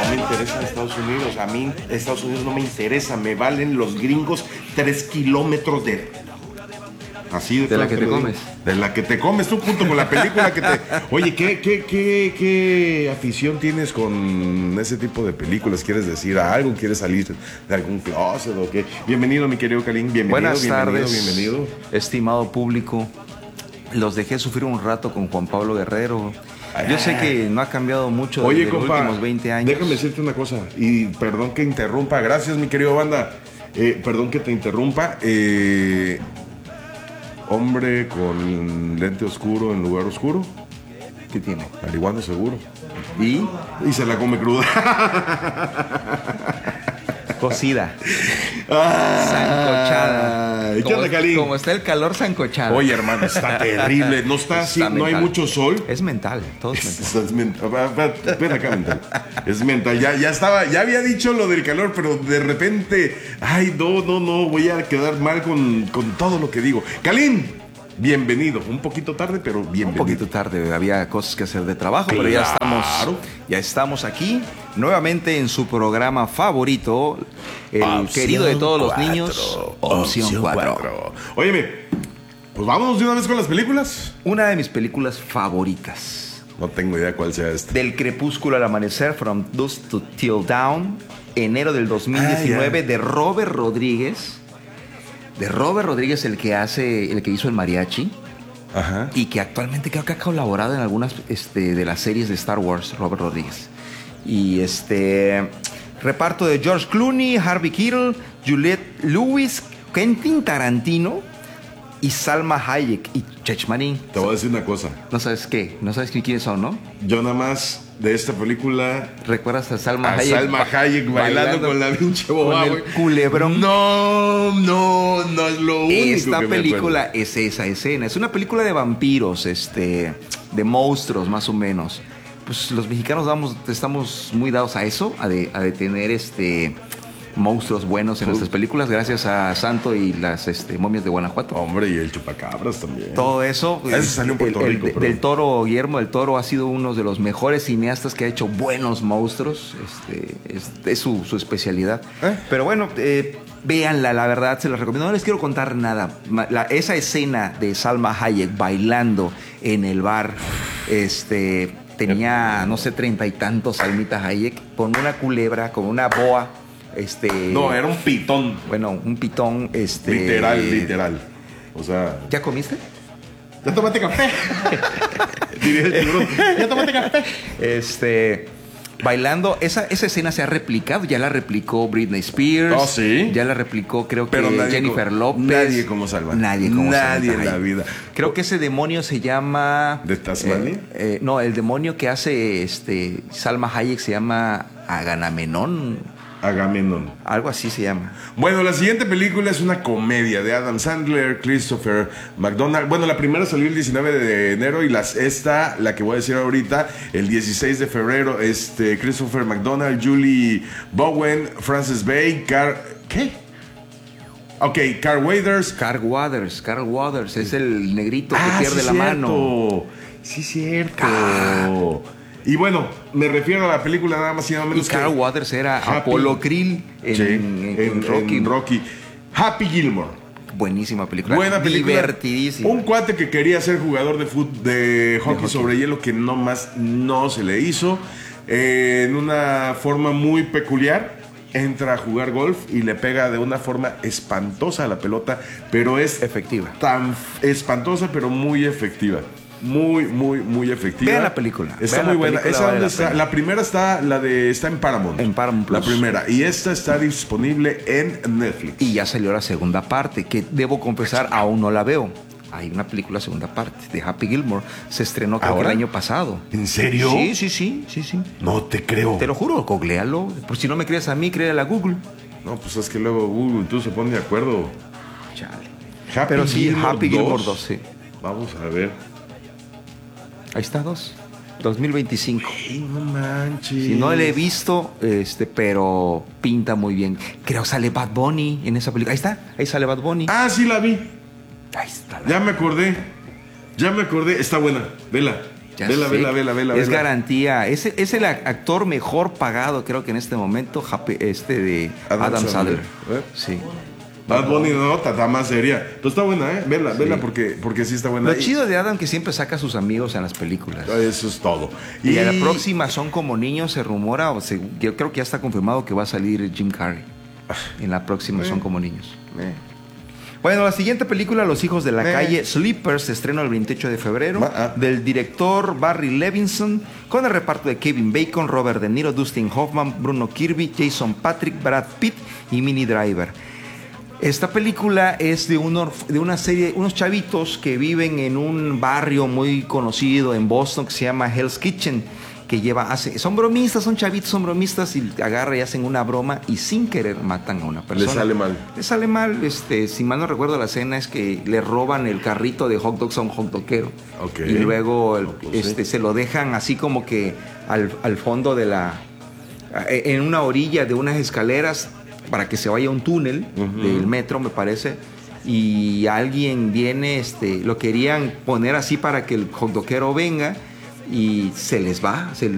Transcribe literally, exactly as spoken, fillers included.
me interesa Estados Unidos. A mí Estados Unidos no me interesa. Me valen los gringos tres kilómetros de... Así de, de la que te digo. comes. De la que te comes tú junto con la película que te... Oye, ¿qué, qué, qué, qué afición tienes con ese tipo de películas? ¿Quieres decir algo? ¿Quieres salir de algún closet o qué? Bienvenido, mi querido Kalin. Bienvenido, Buenas bienvenido, tardes, bienvenido. estimado público. Los dejé sufrir un rato con Juan Pablo Guerrero. Yo sé que no ha cambiado mucho Oye, desde compa, los últimos veinte años. Déjame decirte una cosa, y perdón que interrumpa. Gracias, mi querido banda. Eh, perdón que te interrumpa. Eh, hombre con lente oscuro en lugar oscuro. ¿Qué tiene? Marihuana seguro. ¿Y? Y se la come cruda. Cocida. Ah, Sancochada. ¿Qué onda, Kalin? Como está el calor, sancochada. Oye, hermano, está terrible. No está, así, Está no hay mental. mucho sol. Es mental, todo es mental. Es, es mental. Va, va, Ven acá, mental. Es mental. Ya, ya estaba, ya había dicho lo del calor, pero de repente, ay, no, no, no, voy a quedar mal con, con todo lo que digo. Kalin, bienvenido. Un poquito tarde, pero bienvenido. Un poquito tarde, había cosas que hacer de trabajo, pero ya estamos, ya estamos aquí nuevamente en su programa favorito, el Opción querido de todos los cuatro. niños, Opción cuatro. Óyeme, pues vámonos de una vez con las películas. Una de mis películas favoritas. No tengo idea cuál sea esta. Del crepúsculo al amanecer, From Dusk to Till Dawn, enero del dos mil diecinueve, Ah, ya. de Robert Rodríguez. De Robert Rodríguez, el que hace, el que hizo el mariachi. Ajá. Y que actualmente creo que ha colaborado en algunas este, de las series de Star Wars, Robert Rodríguez. Y este reparto de George Clooney, Harvey Keitel, Juliette Lewis, Quentin Tarantino y Salma Hayek y Cheech Marin. Te voy a decir una cosa. ¿No sabes qué? ¿No sabes quiénes son, no? Yo nada más de esta película... ¿Recuerdas a Salma A Hayek? Salma Hayek bailando, con la pinche boba, con el güey. culebrón. No, no, no es lo único Esta que me película acuerdo. es esa escena. Es una película de vampiros, este, de monstruos, más o menos. Pues los mexicanos damos, estamos muy dados a eso, a de, a de tener este, monstruos buenos en nuestras películas, gracias a Santo y las este, momias de Guanajuato. Hombre, y el chupacabras también. Todo eso. Ese salió en Puerto el, Rico, el, pero- Del Toro, Guillermo del Toro ha sido uno de los mejores cineastas que ha hecho buenos monstruos. Este, es, es su, su especialidad. ¿Eh? Pero bueno, eh, véanla, la verdad, se las recomiendo. No les quiero contar nada. Ma- la- esa escena de Salma Hayek bailando en el bar, este, tenía, no sé, treinta y tantos Salmita Hayek, con una culebra, con una boa. Este, No, era un pitón. bueno, un pitón. Este, Literal, literal. O sea... ¿Ya comiste? ¿Ya tomaste café? Diría el tiburón. ¿Ya tomaste café? Este, bailando, esa, esa escena se ha replicado, ya la replicó Britney Spears. Oh, ¿sí? Ya la replicó, creo Pero que nadie Jennifer como- López. nadie como Salma. Nadie como Nadie Salma en la Hayek. vida. Creo que ese demonio se llama. ¿De Tasmania? eh, eh, no, el demonio que hace este Salma Hayek se llama Agamemnón. Agamenón. Algo así se llama. Bueno, la siguiente película es una comedia de Adam Sandler, Christopher McDonald. Bueno, la primera salió el diecinueve de enero y las, esta, la que voy a decir ahorita, el dieciséis de febrero. Este, Christopher McDonald, Julie Bowen, Frances Bay, Car... ¿Qué? Ok, Carl Weathers. Carl Weathers, Carl Weathers es el negrito que Ah, pierde sí la mano. cierto. Sí, cierto. Ah. Y bueno, me refiero a la película nada más y nada Y menos Carl que... Weathers era Happy- Apollo Krill en, Sí, en- en en- Rocky. en Rocky. Happy Gilmore. Buenísima película. Buena película. Divertidísima. Un cuate que quería ser jugador de fut, de hockey, hockey. sobre hielo que no más no se le hizo. Eh, en una forma muy peculiar. Entra a jugar golf y le pega de una forma espantosa a la pelota, pero es Efectiva. tan f- espantosa, pero muy efectiva. Muy, muy, muy efectiva. Vean la película. Está Vean muy la buena. película, Esa vale donde la está, pena. la primera está, la de está en Paramount. En Paramount La Plus. primera. Y esta está disponible en Netflix. Y ya salió la segunda parte, que debo confesar, aún no la veo. Hay una película segunda parte de Happy Gilmore. Se estrenó creo que ¿Ahora? el año pasado. ¿En serio? Sí, sí, sí, sí, sí. No te creo. Te lo juro, googlealo. Por si no me crees a mí, créale a Google. No, pues es que luego Google tú se pone de acuerdo. Chale. Happy Pero sí, Gilmore Happy Gilmore dos. dos, sí. Vamos a ver. Ahí está, dos. dos mil veinticinco. Ey, no manches. Si no le he visto, este, pero pinta muy bien. Creo que sale Bad Bunny en esa película. Ahí está, ahí sale Bad Bunny. Ah, sí la vi. Ahí está. Ya me acordé. Ya me acordé. Está buena. Vela. Ya Vela, sé. vela, vela, vela. Es vela. garantía. Es, es el actor mejor pagado, creo que en este momento, este de Adam Adam, Sandler. Sandler. ¿Eh? Sí. Bad Bunny no, está más seria. Pero está buena, ¿eh? Vela, Sí. vela porque, porque sí está buena. Lo Y- chido de Adam que siempre saca a sus amigos en las películas. Eso es todo. Y, a la próxima Son como niños se rumora, o se, yo creo que ya está confirmado que va a salir Jim Carrey. En la próxima Eh. Son como niños. Eh. Bueno, la siguiente película, Los hijos de la Eh. calle, Sleepers, se estrena el veintiocho de febrero, Va- ah. del director Barry Levinson, con el reparto de Kevin Bacon, Robert De Niro, Dustin Hoffman, Bruno Kirby, Jason Patric, Brad Pitt y Minnie Driver. Esta película es de, un orf- de una serie, unos chavitos que viven en un barrio muy conocido en Boston que se llama Hell's Kitchen, que lleva, hace, son bromistas, son chavitos, son bromistas y agarran y hacen una broma y sin querer matan a una persona. Le sale mal. Le sale mal, este, si mal no recuerdo la escena es que le roban el carrito de hot dogs a un hot doguero. Ok. Y luego el- No, pues, este, sí. se lo dejan así como que al, al fondo de la, en una orilla de unas escaleras para que se vaya a un túnel Ujú. del metro, me parece. Y alguien viene, este, lo querían poner así para que el hot doguero venga y se les va, se